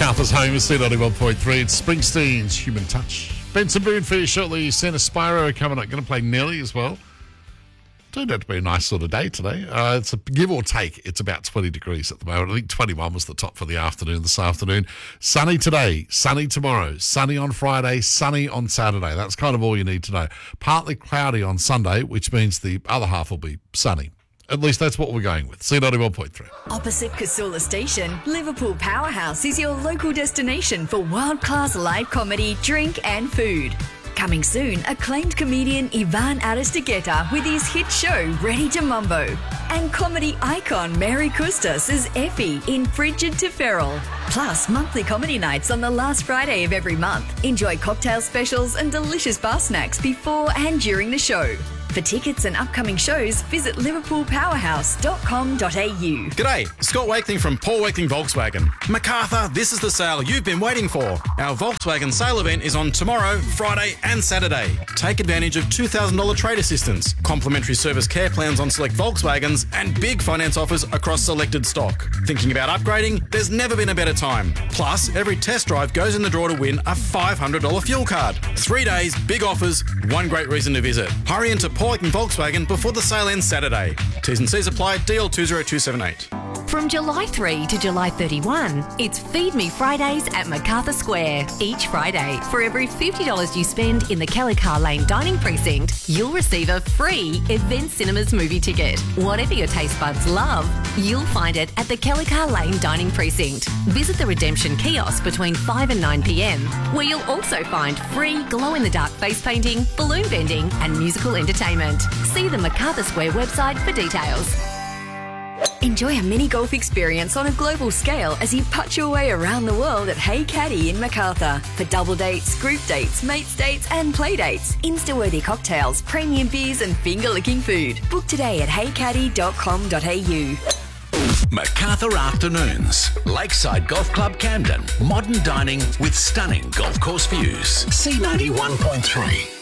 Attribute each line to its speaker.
Speaker 1: Macarthur's home is C91.3. It's Springsteen's Human Touch. Benson Boone for you shortly. Santa Spyro coming up. Going to play Nelly as well. Turned out to be a nice sort of day today. It's a give or take. It's about 20 degrees at the moment. I think 21 was the top for the afternoon this afternoon. Sunny today, sunny tomorrow, sunny on Friday, sunny on Saturday. That's kind of all you need to know. Partly cloudy on Sunday, which means the other half will be sunny. At least that's what we're going with. C91.3.
Speaker 2: Opposite Casula Station, Liverpool Powerhouse is your local destination for world-class live comedy, drink and food. Coming soon, acclaimed comedian Ivan Aristegueta with his hit show Ready to Mumbo. And comedy icon Mary Custas as Effie in Frigid to Feral. Plus, monthly comedy nights on the last Friday of every month. Enjoy cocktail specials and delicious bar snacks before and during the show. For tickets and upcoming shows, visit liverpoolpowerhouse.com.au.
Speaker 3: G'day, Scott Wakeling from Paul Wakeling Volkswagen. Macarthur, this is the sale you've been waiting for. Our Volkswagen sale event is on tomorrow, Friday and Saturday. Take advantage of $2,000 trade assistance, complimentary service care plans on select Volkswagens, and big finance offers across selected stock. Thinking about upgrading? There's never been a better time. Plus, every test drive goes in the draw to win a $500 fuel card. 3 days, big offers, one great reason to visit. Hurry into Paul Wakeling Volkswagen before the sale ends Saturday. T's and C's apply. DL20278.
Speaker 4: From July 3 to July 31, it's Feed Me Fridays at Macarthur Square. Each Friday, for every $50 you spend in the Kellycar Lane Dining Precinct, you'll receive a free Event Cinemas movie ticket. Whatever your taste buds love, you'll find it at the Kellycar Lane Dining Precinct. Visit the Redemption Kiosk between 5 and 9 p.m, where you'll also find free glow-in-the-dark face painting, balloon bending and musical entertainment. See the Macarthur Square website for details.
Speaker 2: Enjoy a mini golf experience on a global scale as you putt your way around the world at Hey Caddy in Macarthur. For double dates, group dates, mates dates and play dates, Insta-worthy cocktails, premium beers and finger-licking food. Book today at heycaddy.com.au.
Speaker 5: Macarthur Afternoons. Lakeside Golf Club Camden. Modern dining with stunning golf course views. C91.3.